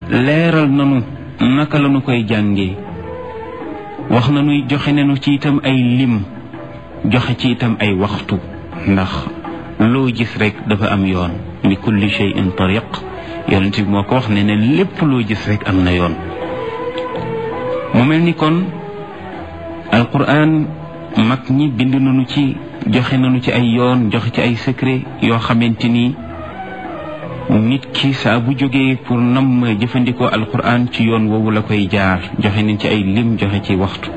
leeral nanu naka la nu koy jàngee wax nañu joxe nañu ci itam ay lim joxe ci itam ay waxtu ndax loo gis rek dafa am yoon li kulli shay'in tariq yonent bi moo ko wax ne ne lépp loo gis rek am na yoon mu mel ni kon alquran mag ñi bind nañu ci joxe nañu ci ay yoon joxe ci ay secret yoo xamante ni nit ki saa bu jógee pour nam jëfandikoo alquran ci yoon woowu la koy jaar joxe nañ ci ay lim joxe ci waxtu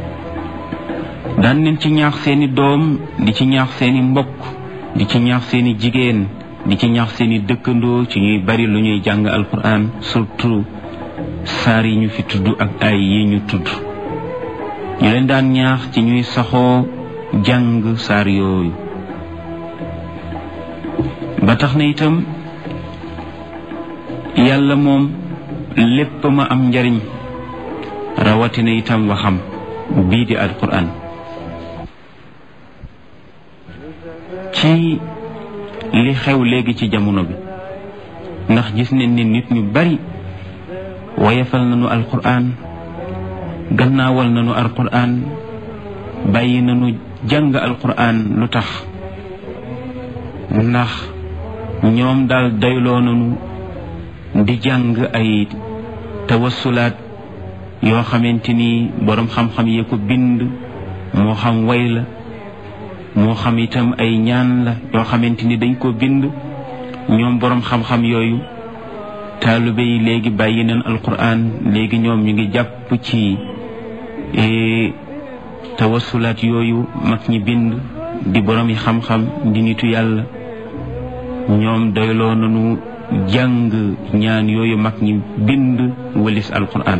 daan nañ ci ñaax seeni doom di ci ñaax seeni mbokk di ci ñaax seeni jigéen di ci ñaax seeni dëkkandoo ci ñuy bari lu ñuy jàng alquran surtout saar yi ñu fi tudd ak ay yi ñu tudd ñu leen daan ñaax ci ñuy saxoo jàng saar yooyu ba tax na itam yàlla moom lépp ma am njariñ rawatina itam waxam bii di alquran ci li xew léegi ci jamono bi ndax gis nañ ne nit ñu bari wayefal nañu alquran gannaawal nañu alquran bàyyi nañu jàng alquran lu tax ndax ñoom daal dayloo nañu di jàng ay tawassulaat yoo xamante ni boroom xam-xam yee ko bind moo xam way la moo xam itam ay ñaan la yoo xamante ni dañ ko bind ñoom boroom xam-xam yooyu taalibe yi léegi bàyyi nañ alquran léegi ñoom ñu ngi jàpp ci tawassulaat yooyu mag ñi bind di boroom yi xam-xam di nitu yàlla ñoom doyloo nañu jàng ñaan yooyu mag ñi bind walis alquran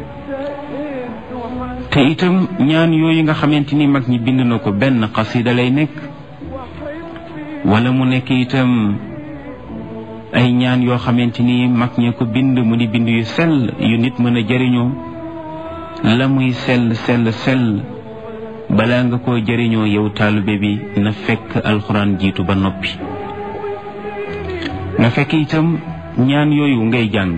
te itam ñaan yooyu nga xamante ni mag ñi bind na ko benn xasida lay nekk wala mu nekk itam ay ñaan yoo xamante ni mag ñi ko bind mu di bind yu sell yu nit mën a jëriñoo la muy sell balaa nga koo jëriñoo yow taalibe bi na fekk alquran jiitu ba noppi na fekk itam ñaan yooyu ngay jàng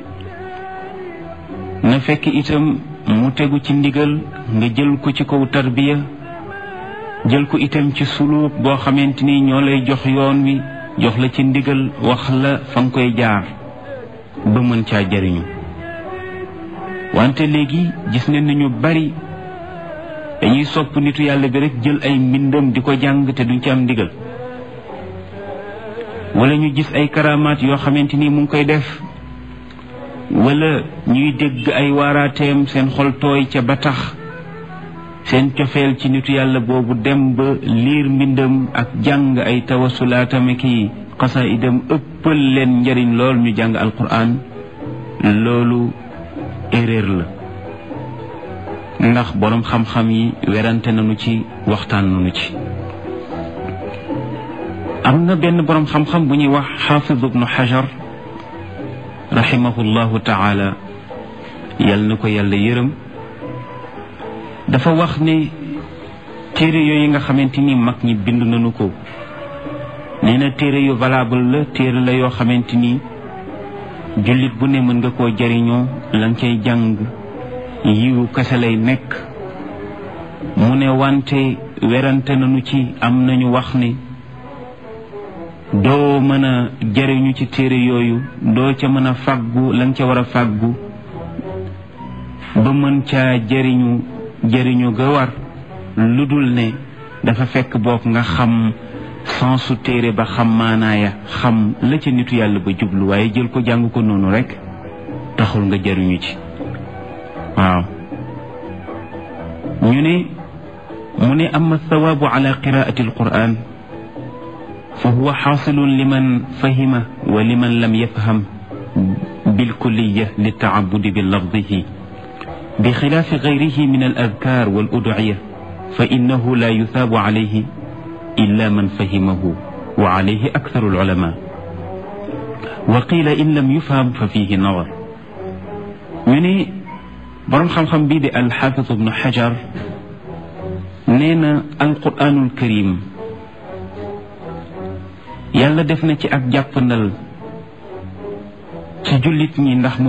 na fekk itam mu tegu ci ndigal nga jël ko ci kaw tarbiya jël ko itam ci suluk boo xamante ni ñoo lay jox yoon wi jox la ci ndigal wax la fa nga koy jaar ba mën caa jariñu wante léegi gis nañ ne ñu bari dañuy sopp nitu yàlla bi rek jël ay mbindam di ko jàng te duñ ci am ndigal wala ñu gis ay karamaat yoo xamante ni mu ngi koy def wala ñuy dégg ay waaraateem seen xol tooy ca ba tax seen cofeel ci nitu yàlla boobu dem ba liir mbindam ak jàng ay tawasulaatam ki xasaidam ëppal leen njariñ lool ñu jàng alquran loolu erreur la ndax boroom xam-xam yi werante nañu ci waxtaan nañu ci am na benn boroom xam-xam bu ñuy wax xaafid ibnu xajar rahimahullahu taala yal na ko yàlla yërëm dafa wax ne téere yooyu nga xamante ni mag ñi bind nañu ko nee na téere yu valable la téere la yoo xamante ni jullit bu ne mën nga koo jariñoo la nga cay jàng yiwu kese lay nekk mu ne wante werante nañu ci am nañu wax ne doo mën a jariñu ci téere yooyu doo ca mën a fàggu la nga ca war a fàggu ba mën caa jariñu ga war lu dul ne dafa fekk boog nga xam sensu téere ba xam maanaaya xam la ca nitu yàlla ba jublu waaye jël ko jàng ko noonu rek taxul nga jariñu ci waaw mu ne amma thawaabu ala qiraati alquran fa huwa xaasilun liman fahima wa liman lam yafham bilkulliya litaabudi bi lafdihi bi xilaafi gayrihi min al adkaar wal uduciya fa innahu la yusaabu alayhi illa man fahimahu wa alayhi aktaru alulama wa qiila in lam yufham fa fihi nadar ñu ne boroom xam-xam bii di alxaafis ibnu xajar nee na alquranul karim yàlla def na ci ak jàppandal ci jullit ñi ndax